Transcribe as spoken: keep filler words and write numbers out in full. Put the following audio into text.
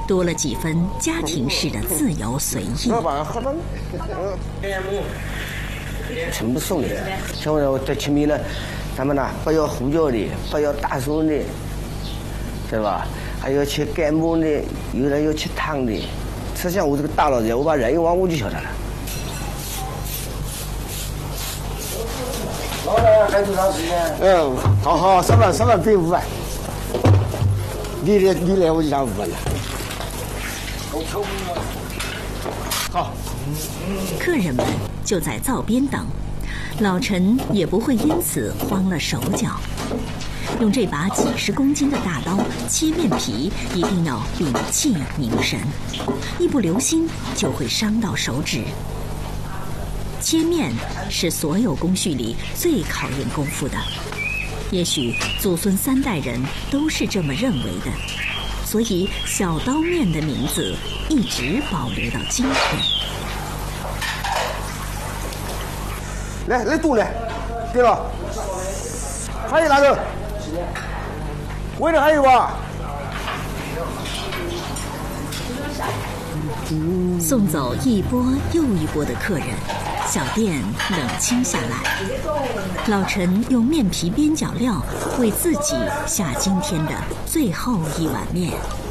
多了几分家庭式的自由随意。 全部送的，像我在前面呢，咱们呢不要胡椒的，不要大葱的，对吧？还要吃干馍的，有人要吃汤的。吃像我这个大老爷，我把人一忘我就晓得了。老板还多长时间？嗯，好好，三万三万赔五万。你来你来我就想五万了。好。 客人们就在灶边等，老陈也不会因此慌了手脚。用这把几十公斤的大刀切面皮，一定要屏气凝神，一不留心就会伤到手指。切面是所有工序里最考验功夫的，也许祖孙三代人都是这么认为的，所以小刀面的名字一直保留到今天。 来来动来，对了，还有哪个？位置还有吧？ 送走一波又一波的客人，小店冷清下来。老陈用面皮边角料为自己下今天的最后一碗面。